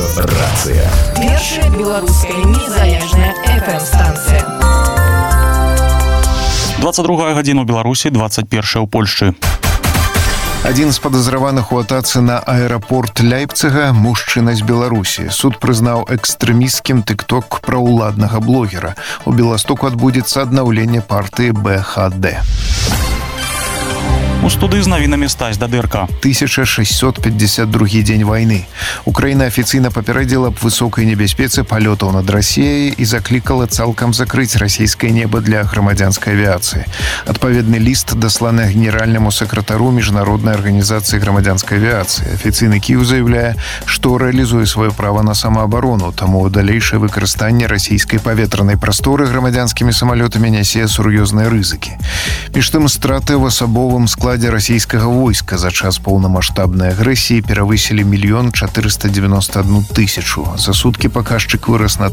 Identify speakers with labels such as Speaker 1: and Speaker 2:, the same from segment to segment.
Speaker 1: Рацыя.
Speaker 2: Першая беларуская незалежная FM-станцыя.
Speaker 3: 22 гадзіна ў Беларусі, 21 ў Польшчы.
Speaker 4: Адзін з падазраваных у атацы на аэрапорт Ляйпціга мужчына з Беларусі. Суд прызнаў экстрэмісцкім тык-ток праўладнага блогера. У Беластоку адбудзецца аднаўленне партыі БХД.
Speaker 3: У студыі з навінамі Стась Дадырка.
Speaker 4: 1652 дзень вайны. Украіна афіцыйна папярэдзіла аб высокай небяспецы палётаў над Расіяй і заклікала цалкам закрыць расійскае неба для грамадзянскай авіяцыі. Адпаведны ліст дасланы генеральнаму сакратару міжнароднай арганізацыі грамадзянскай авіяцыі. Афіцыйны Кіеў заявляе, што рэалізуе сваё права на самаабарону, таму далейшае выкарыстанне расійскай паветранай прасторы грамадзянскімі самалётамі нясе сур'ёзныя рызыкі. Між тым, страты ў асабовым складзе расійскага войска за час поўнамаштабнай агрэсіі перавысілі 1 491 000. За суткі паказчык вырас на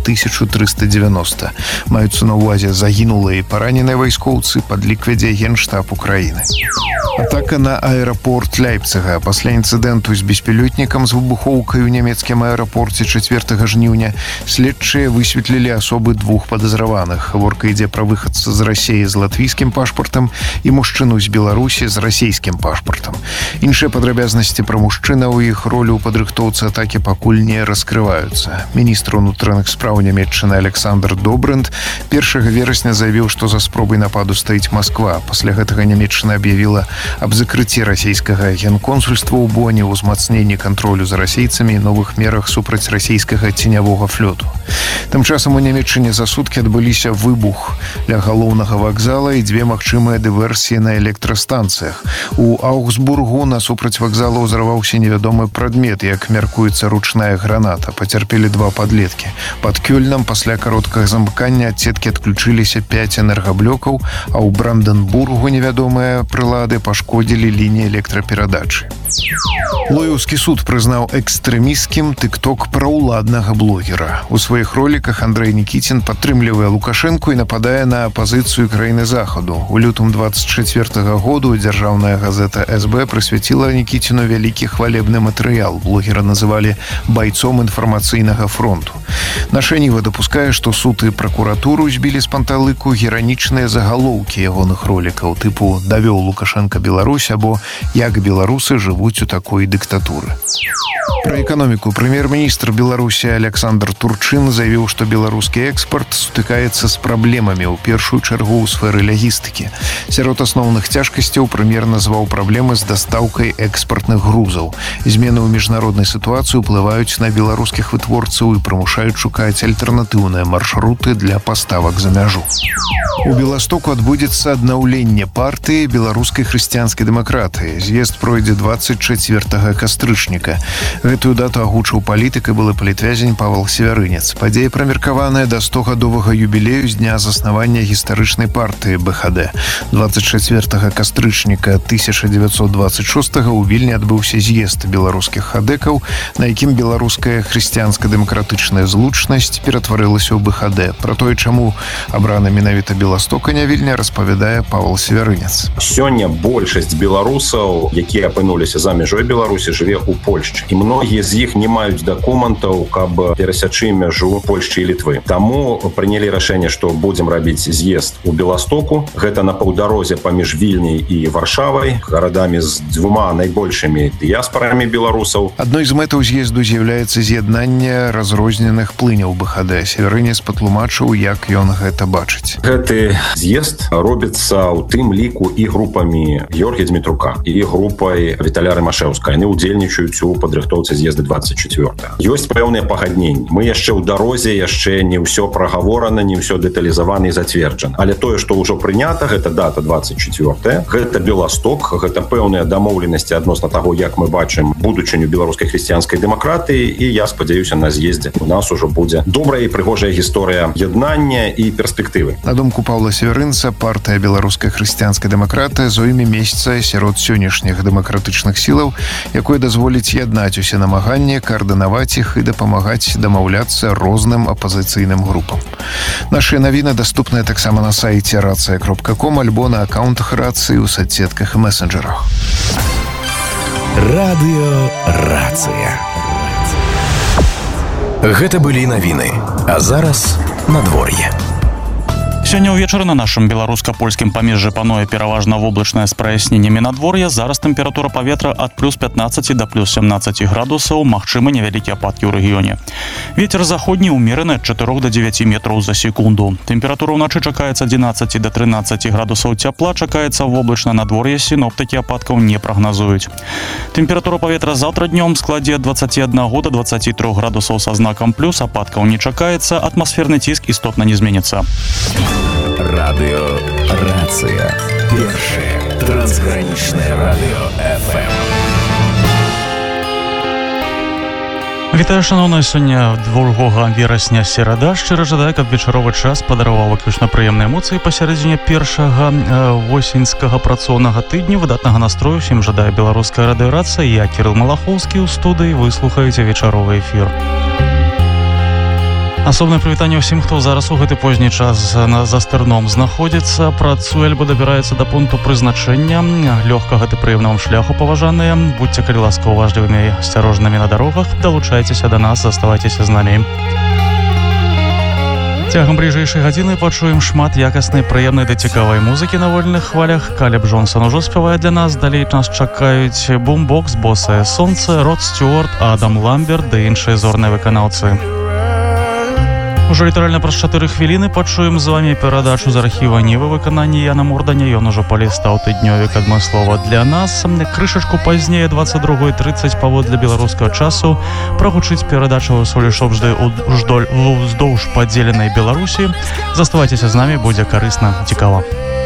Speaker 4: 1390. Маюцца на ўвазе загінулыя і параненыя вайскоўцы, падлік вядзе Генштаб Украіны. Атака на аэрапорт Ляйпціга. Пасля інцыдэнту з беспілётнікам з выбухоўкай у нямецкім аэрапорце 4 жніўня следчыя высветлілі асобы двух падазраваных. Гаворка ідзе пра выхадца з Расіі з латвійскім пашпартам і мужчыну з Беларусі з расійскім пашпартам. Іншыя падрабязнасці пра мужчына ў іх ролю ў падрыхтоўцы атакі пакуль не раскрываюцца. Міністр унутраных спраў Нямецчыны Александр Добрынд 1 верасня заявіў, што за спробай нападу стаіць Масква. Пасля гэтага Нямецчына аб'явіла аб закрыцці расійскага генконсульства ў Боне, узмацненні кантролю за расейцамі і новых мерах супраць расійскага ценявога флёту. Тым часам у Нямецчыне за суткі адбыліся выбух ля галоўнага вакзала і 2 магчымыя дыверсіі на электрастанцыях. У Аугсбургу насупраць вакзала ўзарваўся невядомы прадмет, як мяркуецца ручная граната. Пацярпелі 2 падлеткі. Пад Кёльнам пасля кароткага замыкання ад сеткі адключыліся 5 энергаблёкаў, а ў Бранденбургу невядомыя прылады пашкодзілі лініі электраперадачы. Лоеўскі суд прызнаў экстрэмісцкім тык-ток праўладнага блогера. У сваіх роліках Андрэй Нікіцін падтрымлівае Лукашэнку і нападае на апазіцыю краіны Захаду. У лютым 24 году дзяржаўная газета СБ прысвяціла Нікіціну вялікі хвалебны матэрыял. Блогера называлі байцом інфармацыйнага фронту. Наша Ніва дапускае, што суд і пракуратуру збілі з панталыку геранічныя загалоўкі ягоных ролікаў, тыпу «Давёў Лукашенка Беларусь» або «Як беларусы жывуць у такой дыктатуры». Пра эканоміку прэм'ер-міністр Беларусі Александр Турчын заявіў, што беларускі экспарт сутыкаецца з праблемамі, у першую чаргу ў сферы лагістыкі. Сярод асноўных цяжкасцяў прэм'ер назваў праблемы з дастаўкай экспартных грузаў. Змены ў міжнароднай сітуацыі ўплываюць на беларускіх вытворцаў і прымушаюць шукаць альтэрнатыўныя маршруты для паставак за мяжу. У Беластоку адбудзецца аднаўленне партыі беларускай хрысціянскай дэмакратыі. З'езд пройдзе 24 кастрычніка. Гэтую дату агучыў палітык і былы палітвязень Павел Севярынец. Падзея прамеркаваная да 100-гадовага юбілею з дня заснавання гістарычнай партыі БХД. 24 кастрычніка 1926 у Вільні адбыўся з'езд беларускіх хадэкаў, на якім беларуская хрысціянска-дэмакратычная злучнасць ператварылася ў БХД. Пра тое, чаму абрана менавіта Беластока, не Вільня, распавядае Павел Севярынец.
Speaker 5: Сёння большасць беларусаў, якія апынуліся за мяжой Беларусі, жыве ў Польшчы. І многія з іх не маюць дакументаў, каб перасячы мяжу Польшчы і Літвы. Таму прынялі рашэнне, што будзем рабіць з'езд у Беластоку. Гэта на паўдарозе паміж Вільняй і Варшавай, гарадамі з 2 найбольшымі дыяспарамі беларусаў.
Speaker 4: Адной з мэтаў з'езду з'яўляецца з'яднанне разрозненых плыняў БХД. Севярынец патлумачыў, як ён гэта бачыць.
Speaker 5: Гэты з'езд робіцца ў тым ліку і групамі Георгія Дмітрука, і групай Віталя Рымашэўска. Яны ўдзельнічаюць у падрыхтоўцы з'езда 24. Ёсць пэўныя пагадненні. Мы яшчэ ў дарозе, яшчэ не ўсё прагаворана, не ўсё дэталізавана і зацверджана. Але тое, што ўжо прынята, гэта дата 24. Гэта Беласток, гэта пэўныя дамоўленасці адносна таго, як мы бачым будучыню беларускай хрысціянскай дэмакратыі, і я спадзяюся, на з'ездзе у нас ужо будзе добрая і прыгожая гісторыя яднання і перспектывы.
Speaker 4: На думку Павла Севярынца, партыя беларускай хрысціянскай дэмакратыя зойме месца сярод сённяшніх дэмакратычных сілаў, якое дазволіць яднаць усе намаганні, каардынаваць іх і дапамагаць дамаўляцца розным апазіцыйным групам. Нашыя навіны даступныя таксама на сайце racja.com альбо на аккаунтах Рацыі ў соцсетках і месенджерах.
Speaker 1: Радыё Рацыя. Гэта былі навіны. А зараз надвор'е.
Speaker 3: Сёння ўвечары на нашым беларуска-польскім памежжы пануе пераважна воблачнае з праясненнямі надвор'я. Зараз тэмпература паветра ад плюс 15 да плюс 17 градусаў, магчымы невялікія ападкі ў рэгіёне. Вецер заходні ўмераны ад 4 до 9 метраў за секунду. Тэмпература ўначы чакаецца 11 до 13 градусаў цяпла, чакаецца воблачна надвор'е, сіноптыкі ападкаў не прагназуюць. Тэмпература паветра заўтра днём складзе ад 21 до 23 градусаў са знакам плюс, ападкаў не чакаецца, атмасферны ціск істотна не зменіцца.
Speaker 1: Радыё Рацыя. Першае трансгранічнае радыё FM.
Speaker 3: Вітаю, шановныя, сёння 2 верасня серада. Шчыра жадаю, каб вечаровы час падараваў выключна прыемныя эмоцыі пасярэдзіне першага восеньскага працоўнага тыдню. Выдатнага настрою всім жадае беларуская радыёрацыя. Я Кірыл Малахоўскі ў студыі. Вы слухаеце вечаровы эфір. Асобнае прывітанне ўсім, хто зараз у гэты позні час за стырном знаходзіцца, працуе альбо дабіраецца да пункту прызначэння. Лёгкага ды прыемнага шляху, паважаныя. Будьце, калі ласка, уважлівымі і асцярожнымі на дарогах. Далучайцеся да нас, заставайцеся з намі. Цягам бліжэйшай гадзіны пачуем шмат якаснай, прыемнай да цікавай музыкі на вольных хвалях. Калеб Джонсон ужо спявае для нас. Далей нас чакаюць Бумбокс, Босае сонца, Род Стюарт, Адам Ламберт ды іншыя зорныя выканаўцы. Ужо літаральна праз 4 хвіліны пачуем з вамі перадачу з архіва Нівы выканання Яна Мурданя. Ён ужо палістаў тыднёвік адмыслова для нас. Крышачку пазней 22:30 паводле беларускага часу прагучыць перадача ў Солішобжды уздоўж падзеленай Беларусі. Заставайцеся з намі, будзе карысна, цікава.